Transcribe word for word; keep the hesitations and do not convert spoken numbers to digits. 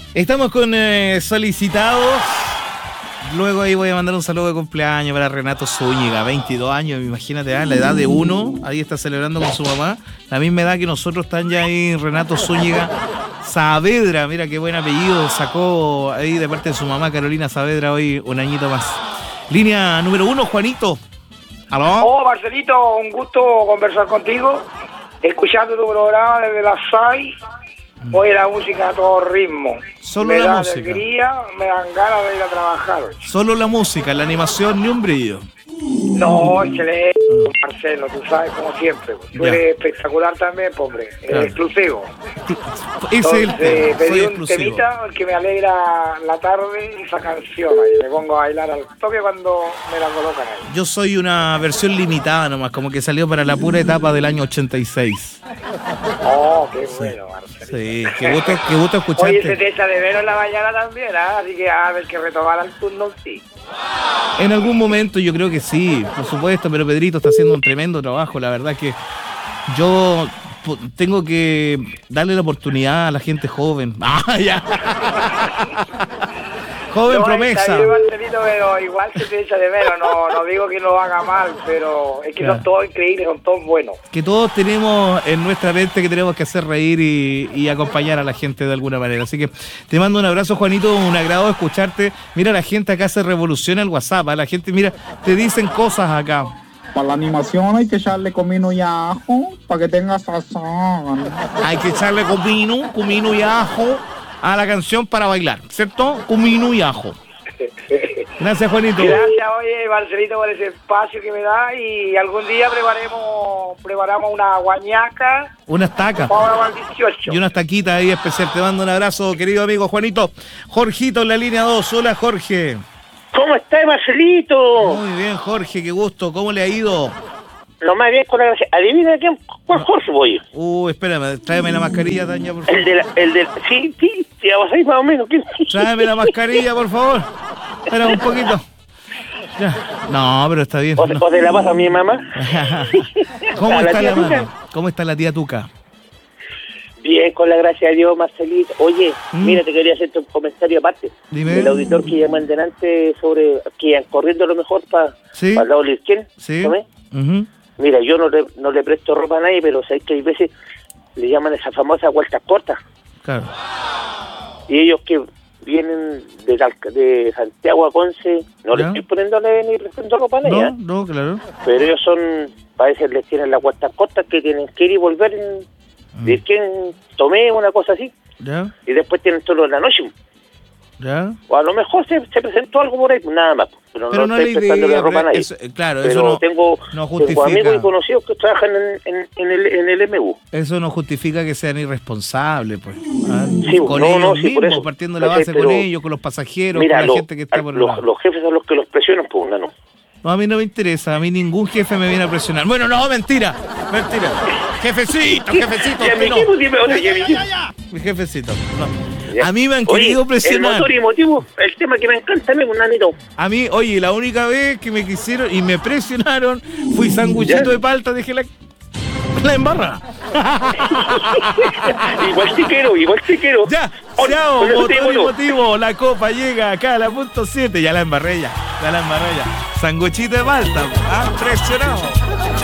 Estamos con eh, solicitados. Luego ahí voy a mandar un saludo de cumpleaños para Renato Zúñiga, veintidós años, imagínate, ¿eh? La edad de uno, ahí está celebrando con su mamá, la misma edad que nosotros. Están ya ahí Renato Zúñiga Saavedra, mira qué buen apellido, sacó ahí de parte de su mamá Carolina Saavedra hoy un añito más. Línea número uno, Juanito. ¿Aló? Oh, Marcelito, un gusto conversar contigo, escuchando tu programa desde las seis. Hoy la música a todo ritmo. Solo me la da música. alegría, me dan ganas de ir a trabajar. Solo la música, la animación, ni un brillo. No, excelente, Marcelo, tú sabes, como siempre. Tú Ya. eres espectacular también, hombre. Eres Claro. exclusivo. Ese es el Entonces, tema, pedí soy un exclusivo. temita que me alegra la tarde, esa canción ahí. Me pongo a bailar al toque cuando me la colocan ahí. Yo soy una versión limitada nomás, como que salió para la pura etapa del año ochenta y seis. Oh, qué bueno, Marcelito. Sí, qué gusto, qué gusto Oye, se escucharte. te echa de menos en la mañana también, ¿ah? Así que a ver que retomar el turno, sí. En algún momento yo creo que sí, por supuesto, pero Pedrito está haciendo un tremendo trabajo. La verdad que yo po- tengo que darle la oportunidad a la gente joven. ¡Ah, ya! Joven No, promesa. está bien, Marcelito, pero igual se te echa de menos. No, no digo que lo haga mal, pero es que Claro. son todos increíbles, son todos buenos. Que todos tenemos en nuestra mente que tenemos que hacer reír y, y acompañar a la gente de alguna manera. Así que te mando un abrazo, Juanito, un agrado escucharte. Mira, la gente acá se revoluciona el WhatsApp. ¿eh? La gente, mira, te dicen cosas acá. Para la animación hay que echarle comino y ajo para que tenga sazón. Hay que echarle comino, comino y ajo a la canción para bailar, ¿cierto? Comino y ajo. Gracias, Juanito. Gracias, oye, Marcelito, por ese espacio que me da y algún día preparemos, preparamos una guañaca Unas tacas para ahora el dieciocho. y unas taquitas ahí especial. Te mando un abrazo, querido amigo Juanito. Jorgito en la línea dos. Hola, Jorge. ¿Cómo estás, Marcelito? Muy bien, Jorge, qué gusto. ¿Cómo le ha ido? Lo más bien con la gracia. Adivina quién, cuál Jorge voy. Uh, espérame, tráeme la mascarilla, Tania, por favor. El de la, el del, sí, sí, ya vas ahí más o menos. ¿Quién? Tráeme la mascarilla, por favor. Espera un poquito. Ya. No, pero está bien. O, de- No. o de la pasa a mi mamá. ¿Cómo ¿A la está tía la Tuca? mano? ¿Cómo está la tía Tuca? Bien, con la gracia de Dios, Marcelito. Oye, Mm. mira, te quería hacerte un comentario aparte. Dime. El auditor que llamó en delante sobre que iban corriendo a lo mejor para Sí. el lado de la izquierda. Sí. ¿no ves? Ujú. Mira, yo no le, no le presto ropa a nadie, pero sé que hay veces le llaman esa famosa vueltas cortas. Claro. Y ellos que vienen de, Talca- de Santiago a Conce, no Ya. les estoy poniéndole ni prestando ropa a nadie, No, ¿eh? no, claro. Pero ellos son, parece que les tienen las vueltas cortas que tienen que ir y volver, en, Mm. de quién tomé una cosa así, Ya, y después tienen todo en la noche. ya. O a lo mejor se, se presentó algo por ahí, pues nada más. Pero, Pero no no estoy la prestándole idea, ropa a pero nadie. eso- eh, claro, pero eso no- tengo, no tengo justifica. amigos y conocidos que trabajan en, en, en el, en el M U. Eso no justifica que sean irresponsables, pues. ¿ah? Sí, Con no, ellos no, sí, por mismos, eso. partiendo la ¿Cachai? base con Pero, ellos, con los pasajeros, Mira, con la lo- gente que está a- por el los, lado. los jefes son los que los presionan, pues, no. No, a mí no me interesa, a mí ningún jefe me viene a presionar. Bueno, no, mentira, mentira. Jefecito, jefecito, Y a que mi no. equipo, dime, oye, y a mi equipo. Mi jefecito, no. Ya. A mí me han Oye, querido el presionar. motor y motivo, el tema que me encanta a mí, un nanito. A mí, oye, la única vez que me quisieron y me presionaron, fui sanguchito Ya. de palta, dejé la, la embarra. Igual te quiero, igual te quiero. Ya, Oye, chao, con eso te motor y digo, motivo, la copa llega acá a la punto siete, ya la embarré ya, ya la embarré ya. Sanguchito de palta, ah, presionado.